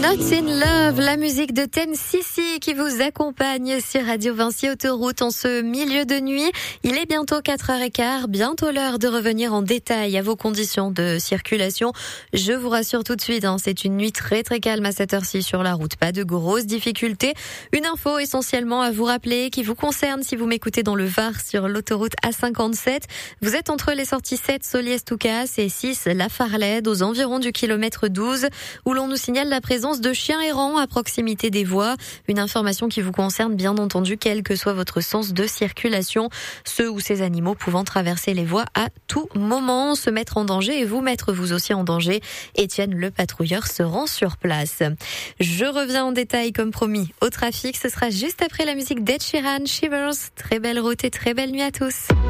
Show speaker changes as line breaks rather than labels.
Not in Love, la musique de Ten Sissi qui vous accompagne sur Radio Vinci Autoroute en ce milieu de nuit. Il est bientôt 4h15, bientôt l'heure de revenir en détail à vos conditions de circulation. Je vous rassure tout de suite, c'est une nuit très très calme à cette heure-ci sur la route. Pas de grosses difficultés. Une info essentiellement à vous rappeler qui vous concerne si vous m'écoutez dans le Var sur l'autoroute A57. Vous êtes entre les sorties 7 Soliès-Toucas et 6 La Farlède aux environs du kilomètre 12 où l'on nous signale la présence de chiens errants à proximité des voies. Une information qui vous concerne bien entendu, quel que soit votre sens de circulation. Ceux ou ces animaux pouvant traverser les voies à tout moment, se mettre en danger et vous mettre vous aussi en danger. Étienne, le patrouilleur, se rend sur place. Je reviens en détail comme promis au trafic. Ce sera juste après la musique d'Ed Sheeran, Shivers. Très belle route et très belle nuit à tous.